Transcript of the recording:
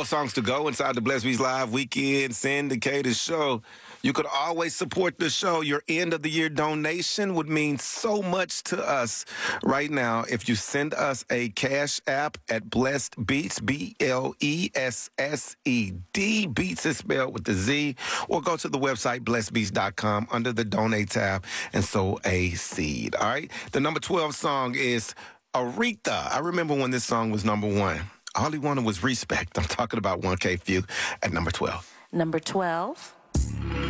more songs to go inside the Blessed Beats Live Weekend Syndicated Show. You could always support the show. Your end of the year donation would mean so much to us right now if you send us a cash app at Blessed Beats, BLESSED. Beats is spelled with the Z. Or go to the website, blessedbeats.com, under the donate tab and sow a seed. All right? The number 12 song is Aretha. I remember when this song was number one. All he wanted was respect. I'm talking about 1K Phew at number 12. Number 12.